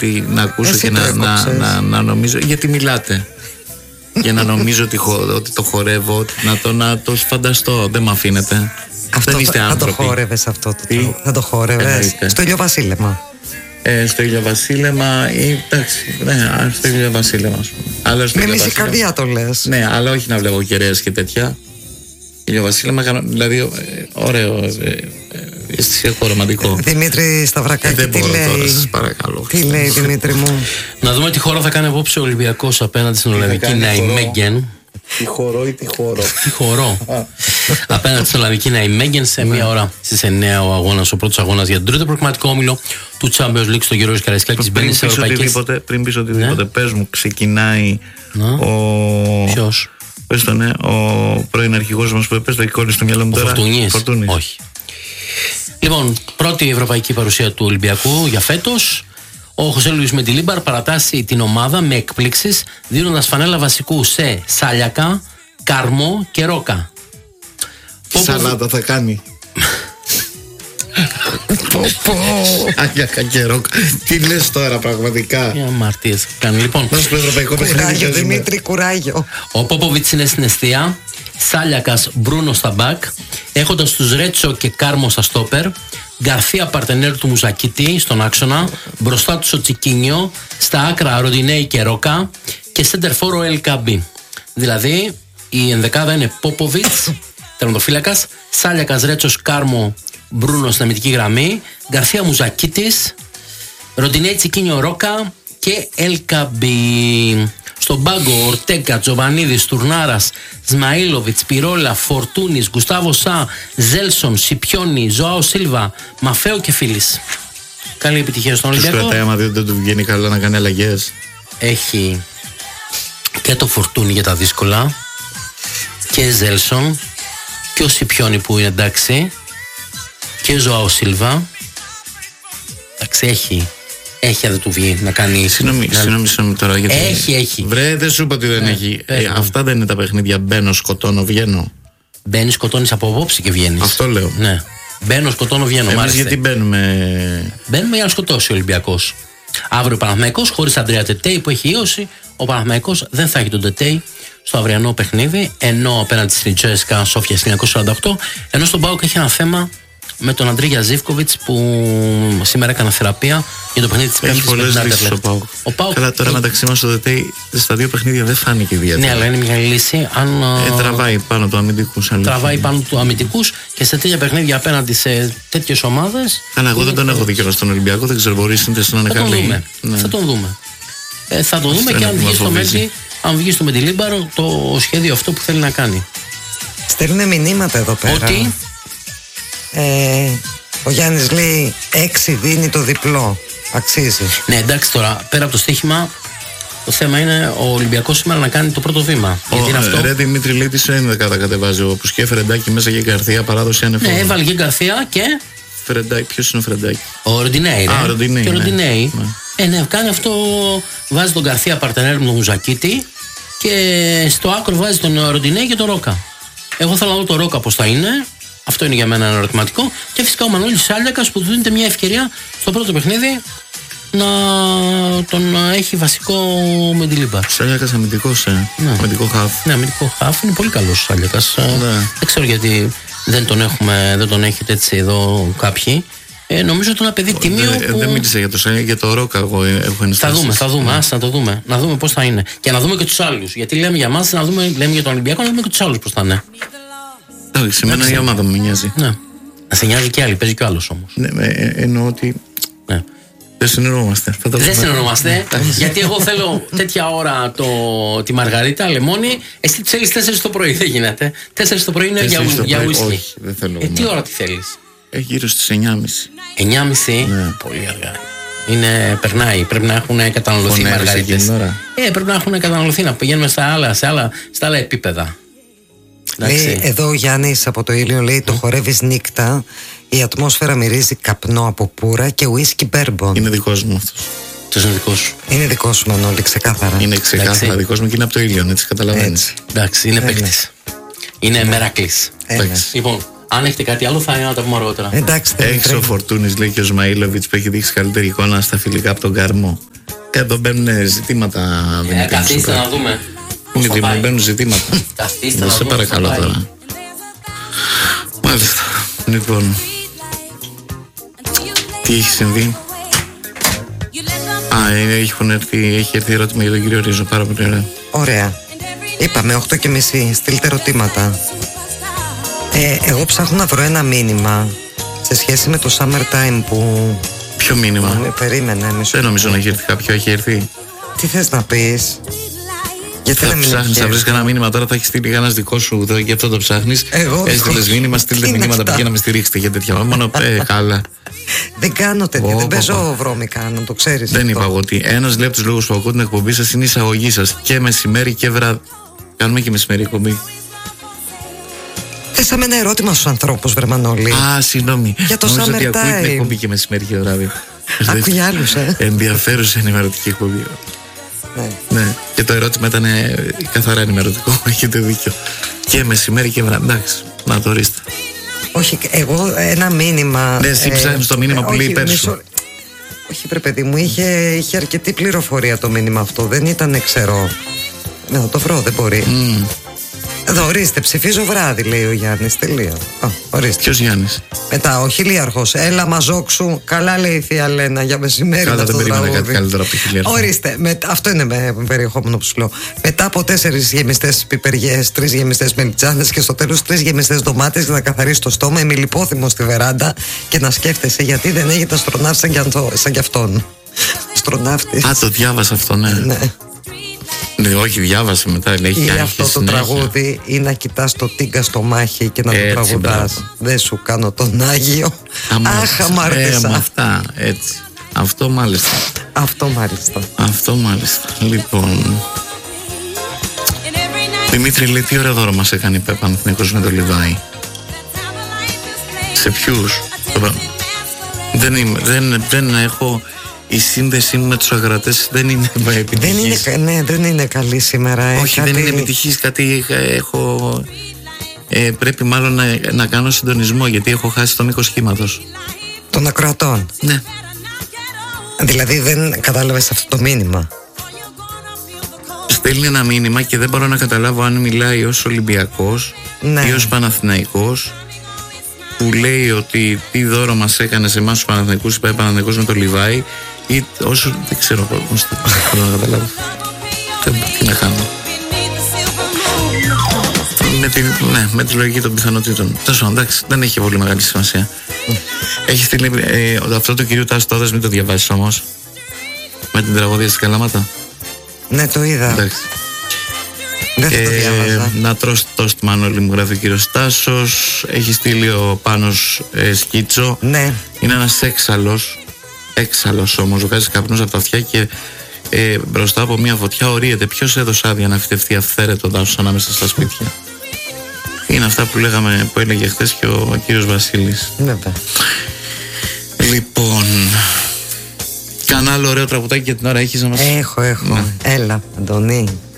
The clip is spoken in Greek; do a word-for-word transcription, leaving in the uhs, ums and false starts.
κάτι να ακούσω. Εσύ και να, να, να, να νομίζω. Γιατί μιλάτε. Για να νομίζω ότι, χω, ότι το χορεύω, να το, να το φανταστώ. Δεν με αφήνετε. Αυτό δεν είστε θα, άνθρωποι. Θα το χόρευες αυτό το τραγούδι. Θα το χόρευες στο ηλιοβασίλεμα. Ε, στο ηλιοβασίλεμα, εντάξει, ναι, στο ηλιοβασίλεμα. Με μισή καρδιά το λες. Ναι, αλλά όχι να βλέπω κεραίες και τέτοια. Ηλιοβασίλεμα, δηλαδή, ε, ωραίο, ε, ε, αισθησιακό, ρομαντικό. Δημήτρη Σταυρακάκη, ε, τι λέει. Τώρα, σας παρακαλώ. Τι λέει, Δημήτρη μου. Να δούμε τι χώρα θα κάνει απόψε ο Ολυμπιακός απέναντι στην Ολλανδική Ναϊμέγγεν. Τι χορό ή τι χορό. Τι χορό. Απέναντι στην Ολλανδική Ναϊμέγγεν σε μία ώρα στις εννιά ο αγώνας, ο πρώτος αγώνας για τον τρίτο προκριματικό όμιλο του Champions League στο Γερόης Καραϊσκάκης. Μπαίνει σε ευρωπαϊκές. Πριν πεις οτιδήποτε, πες μου, ξεκινάει ο. Ποιος? Πες το, ναι, ο πρώην αρχηγός μας που πες το εικόνι στο μυαλό μου τώρα. Φορτούνης. Όχι. Λοιπόν, πρώτη ευρωπαϊκή παρουσία του Ολυμπιακού για φέτος. Ο Χωσέ Λουίς Μεντιλίμπαρ παρατάσσει την ομάδα με εκπλήξεις, δίνοντας φανέλα βασικού σε Σάλιακα, Κάρμο και Ρόκα. Σαλάτα θα κάνει. Σάλιακα και Ρόκα. Τι λες τώρα πραγματικά. Για αμαρτίες κάνει. Λοιπόν, κουράγιο Δημήτρη, κουράγιο. Ο Πόποβιτς είναι στην εστία. Σάλιακας, Μπρούνο στα μπακ, έχοντας τους Ρέτσο και Κάρμο στα στόπερ, Γκαρθία παρτενέρ του Μουζακίτη στον άξονα, μπροστά του ο Τσικίνιο, στα άκρα Ροντινέη και Ρόκα και σεντερφόρο Ελ Καμπί. Δηλαδή η ενδεκάδα είναι Πόποβιτς, τερματοφύλακας, Σάλιακας, Ρέτσος, Κάρμο, Μπρούνο στην αμυντική γραμμή, Γκαρθία, Μουζακίτης, Ροντινέη, Τσικίνιο, Ρόκα και Ελ Καμπί. Στον πάγκο Ορτέγκα, Τζοβανίδης, Τουρνάρας, Σμαΐλοβιτς, Πυρόλα, Φορτούνης, Γκουστάβο Σα, Ζέλσον, Σιπιόνι, Ζωάο Σίλβα, Μαφέο και Φίλης. Καλή επιτυχία στον Ολυμπιακό. Τους κρατάει άμα δεν του βγαίνει καλά να κάνει αλλαγές. Έχει και το Φορτούνι για τα δύσκολα και Ζέλσον και ο Σιπιόνι που είναι εντάξει και Ζωάο Σίλβα. Εντάξει, έχει. Έχει αν δεν του βγει να κάνει. Συγγνώμη, να... συγγνώμη τώρα. Γιατί... Έχει, έχει. Βρε, δεν σου είπα ότι δεν ναι, έχει. Ε, αυτά δεν είναι τα παιχνίδια. Μπαίνω, σκοτώνω, βγαίνω. Μπαίνει, σκοτώνει από απόψη και βγαίνει. Αυτό λέω. Ναι. Μπαίνω, σκοτώνω, βγαίνω. Εμείς γιατί μπαίνουμε. Μπαίνουμε για να σκοτώσει ο Ολυμπιακός. Αύριο ο Παναθηναϊκός χωρίς Αντρέα Τετέι που έχει ίωση. Ο Παναθηναϊκός δεν θα έχει τον Τετέι στο αυριανό παιχνίδι. Ενώ απέναντι στην Τσέσκα Σόφια χίλια εννιακόσια σαράντα οκτώ. Ενώ στον ΠΑΟΚ έχει ένα θέμα με τον Αντρίγια Ζίβκοβιτς που σήμερα έκανε θεραπεία για το παιχνίδι της Πέμπτης με την Άντερλεχτ. Ο ΠΑΟΚ. Καλά, τώρα μεταξύ μας το ΔΕΤΕΙ στα δύο παιχνίδια δεν φάνηκε ιδιαίτερα. Ναι, αλλά είναι μια λύση. Αν, ε, τραβάει πάνω του αμυντικούς. Τραβάει πάνω του αμυντικούς και σε τέτοια παιχνίδια απέναντι σε τέτοιες ομάδες. Αλλά εγώ δεν τον έχω δει κιόλα στον Ολυμπιακό, δεν ξέρω, μπορεί σύνθεση να είναι καλή. Ναι. Θα τον δούμε. Ε, θα τον δούμε και αν βγει, στο Μέντι, αν βγει στο Μεντιλίμπαρ το σχέδιο αυτό που θέλει να κάνει. Στέλνουν μηνύματα εδώ πέρα. Ότι Ε, ο Γιάννης λέει έξι δίνει το διπλό. Αξίζει. Ναι, εντάξει, τώρα πέρα από το στοίχημα, το θέμα είναι ο Ολυμπιακός σήμερα να κάνει το πρώτο βήμα. Ο Γιατί είναι αυτό. Ρε Δημήτρη λέει τι έντεκα κατεβάζει. Όπως και Φρεντάκι μέσα και Γκαρθία, παράδοση ανεφόρων. Ναι, έβαλε και Γκαρθία και. Φρεντάκι, ποιος είναι ο Φρεντάκι? Ο Ροντινέη. Α, Ροντινέη. Και ο ναι. Ροντινέη. Ναι. Ε, ναι, κάνει αυτό. Βάζει τον Γκαρθία παρτενέρ με τον Μουζακίτη και στο άκρο βάζει τον Ροντινέη και τον Ρόκα. Εγώ θέλω να δω τον Ρόκα πώς θα είναι. Αυτό είναι για μένα ένα ερωτηματικό. Και φυσικά ο Μανώλης Σάλιακας που του δίνεται μια ευκαιρία στο πρώτο παιχνίδι να τον έχει βασικό Μεντιλίμπαρ. Σάλιακας αμυντικός, ε. Ναι. Αμυντικό χαφ. Ναι, αμυντικό χαφ. Είναι πολύ καλός ο Σάλιακας. Ναι. Δεν ξέρω γιατί δεν τον, έχουμε, δεν τον έχετε έτσι εδώ κάποιοι. Ε, νομίζω ότι είναι ένα παιδί τιμίο. Δεν, που... δεν μίλησα για το Σάλιακα, για το Ρόκα. Εγώ έχω ενστάσεις. Θα δούμε, θα δούμε. Ας να το δούμε. Να δούμε πώς θα είναι. Και να δούμε και τους άλλους. Γιατί λέμε για μας, να δούμε, λέμε για τον Ολυμπιακό, να δούμε και τους άλλους πώς θα είναι. Εντάξει, σε μένα η ομάδα μου νοιάζει. Ναι. Να σε νοιάζει και άλλη, παίζει και ο άλλος όμως. Ναι, ε, εννοώ ότι. Ναι. Δεν συνεννοούμαστε. Δεν συνεννοούμαστε. Γιατί εγώ θέλω τέτοια ώρα το, τη Μαργαρίτα, λεμόνι. Εσύ θέλεις τέσσερις το πρωί, δεν γίνεται. τέσσερις το πρωί είναι για, για ουίσκι. Όχι, δεν θέλω. Ε, τι ώρα τι θέλεις? Ε, γύρω στις εννιά και μισή. εννιά και μισή. Ναι. Πολύ αργά. Είναι, περνάει, πρέπει να έχουν καταναλωθεί οι μαργαρίτες. Ε, πρέπει να έχουν καταναλωθεί, να πηγαίνουμε στα άλλα, σε άλλα, στα άλλα επίπεδα. Λέει, εδώ ο Γιάννης από το Ήλιο λέει: το χορεύεις νύχτα. Η ατμόσφαιρα μυρίζει καπνό από πουρα και ουίσκι μπέρμπον. Είναι δικός μου αυτός. Ποιος είναι δικός σου? Είναι δικός σου, Μανώλη, ξεκάθαρα. Είναι ξεκάθαρα δικός μου και είναι από το Ήλιο, έτσι καταλαβαίνεις. Εντάξει, είναι παίκτης. Είναι μερακλής. Λοιπόν, αν έχετε κάτι άλλο, θα είναι να τα πούμε αργότερα. Εντάξει, έξω ο Φορτούνης λέει και ο Σμαΐλοβιτς που έχει δείξει καλύτερη εικόνα στα φιλικά από τον Καρμό. Εδώ μπαίνουν ζητήματα. Ε, καθίστε να δούμε. Είναι μπαίνουν ζητήματα. Καθίστε να σε δούμε. παρακαλώ τώρα. Μάλιστα. Λοιπόν, τι έχει συμβεί? Α, έχουν έρθει, έχει έρθει ερώτημα για τον κύριο Ρίζο. Πάρα πολύ ωραία. Ωραία. Είπαμε οκτώ και μισή. Στείλτε ερωτήματα. ε, Εγώ ψάχνω να βρω ένα μήνυμα σε σχέση με το Summertime που... Ποιο μήνυμα? Ε, περίμενε μισό. Δεν νομίζω να έχει έρθει κάποιο. Έχει έρθει. Τι θες να πεις? Γιατί θα ψάχνεις, θα βρεις κανένα μήνυμα τώρα, θα έχει στείλει κανένα δικό σου εδώ, γι' αυτό το ψάχνεις. Έστειλες μήνυμα, στείλτε μηνύματα πηγαίνει να με στηρίξετε για τέτοια. Μόνο ε, καλά. Δεν κάνω τέτοια, δεν παίζω βρώμικα, να το ξέρεις. Δεν αυτό. είπα εγώ ότι ένας λέει από τους λόγους που ακούω την εκπομπή σας είναι η εισαγωγή σας. Και μεσημέρι και βράδυ. Κάνουμε και μεσημέρι εκπομπή. Θέσαμε ένα ερώτημα στους ανθρώπους, βρε Μανώλη. Α, συγγνώμη. Για το Νομίζω Summertime. ότι ακούει την εκπομπή και μεσημέρι και βράδυ. Ακούει άλλους, ε. Ενδιαφέρουσα ενημερωτική εκπομπή. Ναι. Ναι. Και το ερώτημα ήταν καθαρά ενημερωτικό. Έχετε δίκιο. Και μεσημέρι και βράδυ. Εντάξει, να το ορίστε. Όχι, εγώ ένα μήνυμα. Ναι, εσύ ψάχνεις το μήνυμα που λέει πέρσι. Όχι, βρε παιδί μου, είχε, είχε αρκετή πληροφορία το μήνυμα αυτό. Δεν ήταν, ξέρω. Ναι, θα το βρω, δεν μπορεί. Mm. Εδώ, ορίστε, ψηφίζω βράδυ, λέει ο Γιάννης. Τελεία. Α, ορίστε. Ποιος Γιάννης? Μετά, ο χιλίαρχος. Έλα, μαζόξου. Καλά, λέει η θεία Λένα για μεσημέρι. Καλά, δεν περίμενα κάτι καλύτερο από το χιλίαρχο. Ορίστε, με, αυτό είναι με περιεχόμενο που σου λέω. Μετά από τέσσερις γεμιστές πιπεριές, τρεις γεμιστές μελιτζάνες και στο τέλος τρεις γεμιστές ντομάτες για να καθαρίσει το στόμα, είμαι λιπόθυμο στη βεράντα και να σκέφτεσαι γιατί δεν έγινε αστροναύτη σαν κι αυτόν. Αστροναύτης. Α, το διάβασα αυτό, ναι. Ναι. Ναι, όχι, διάβασε μετά. Λέει, ή αυτό το συνέχεια. Τραγούδι ή να κοιτάς το τίγκα στο μάχη και να έτσι, το τραγουδάς. Δεν σου κάνω τον Άγιο. Αχ, αμάρτησα. Ε, αυτά, έτσι. Αυτό μάλιστα. Αυτό μάλιστα. Αυτό μάλιστα. Λοιπόν, Δημήτρη λέει, τι ωραίο δώρο μας έκανε η Παναθηναϊκός με το Λιβάι. Σε ποιους? Δεν, είμαι, δεν, δεν έχω... Η σύνδεσή μου με τους αγρατές δεν είναι επιτυχής. Δεν είναι, ναι, δεν είναι καλή σήμερα. Όχι, κάτι... δεν είναι επιτυχής. Κάτι έχω... Ε, πρέπει μάλλον να, να κάνω συντονισμό, γιατί έχω χάσει το μήκος κύματος. Των ακροατών. Ναι. Δηλαδή δεν κατάλαβες αυτό το μήνυμα. Στέλνει ένα μήνυμα και δεν μπορώ να καταλάβω αν μιλάει ως Ολυμπιακός, ναι, ή ως Παναθηναϊκός, που λέει ότι τι δώρο μας έκανε σε εμάς τους Παναθηναϊκούς, είπα Παναθηναϊκός με το Λιβάι, ή όσο δεν ξέρω πώς το να καταλάβω. Τι να κάνω. Με τη, ναι, με τη λογική των πιθανότητων. Τόσο, εντάξει, δεν έχει πολύ μεγάλη σημασία. Mm. Έχει στείλει ε, αυτό του κυρίου Τάσου Τόδας, μην το διαβάσεις όμως. Με την τραγωδία στη Καλαμάτα. Ναι, το είδα. Εντάξει. Δεν θα ε, το διάβαζα. Να τρως τόστ, Μανώλη, μου γράφει ο κύριος Τάσος. Έχει στείλει ο Πάνος ε, σκίτσο. Ναι. Είναι ένας έξαλλος. Έξαλλος όμως, βγάζει καπνούς από τα αυτιά και ε, μπροστά από μια φωτιά ορίεται. Ποιος έδωσε άδεια να φυτευτεί αυθαίρετο δάσος ανάμεσα στα σπίτια? Είναι αυτά που λέγαμε, που έλεγε χθες και ο, ο κύριος Βασίλης. Βέβαια. Λοιπόν, κανένα άλλο ωραίο τραγουδάκι για την ώρα έχεις να μας... Έχω, έχω. Ναι. Έλα, Αντωνή.